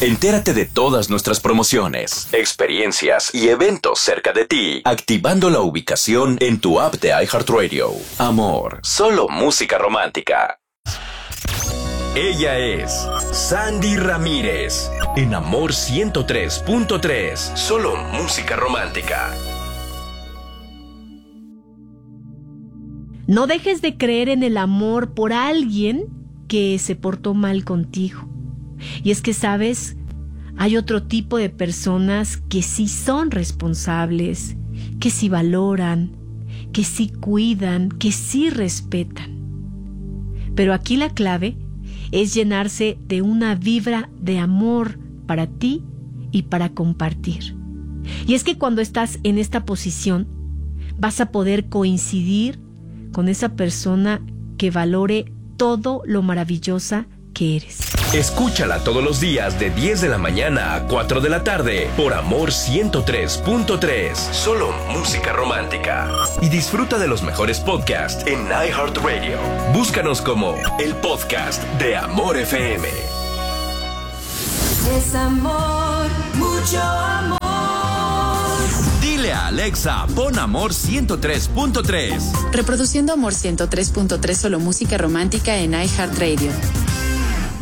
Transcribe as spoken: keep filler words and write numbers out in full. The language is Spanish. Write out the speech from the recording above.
Entérate de todas nuestras promociones, experiencias y eventos cerca de ti, activando la ubicación en tu app de iHeartRadio. Amor, solo música romántica. Ella es Sandy Ramírez, en Amor ciento tres punto tres, solo música romántica. No dejes de creer en el amor por alguien que se portó mal contigo. Y es que, ¿sabes? Hay otro tipo de personas que sí son responsables, que sí valoran, que sí cuidan, que sí respetan. Pero aquí la clave es llenarse de una vibra de amor para ti y para compartir. Y es que cuando estás en esta posición, vas a poder coincidir con esa persona que valore todo lo maravillosa que eres. Escúchala todos los días de diez de la mañana a cuatro de la tarde por Amor ciento tres punto tres. Solo música romántica. Y disfruta de los mejores podcasts en iHeartRadio. Búscanos como el podcast de Amor F M. Es amor, mucho amor. Dile a Alexa, pon Amor ciento tres punto tres. Reproduciendo Amor ciento tres punto tres, solo música romántica en iHeartRadio.